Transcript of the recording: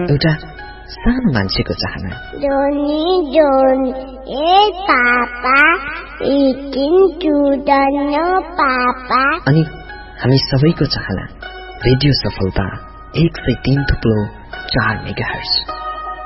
एउटा सानो मान्छेको चाहना। जोनी जोन ए पापा इटिङ चुडन पापा। अनि हामी सबैको चाहना रेडियो सफलता 103.4 मेगाहर्ज।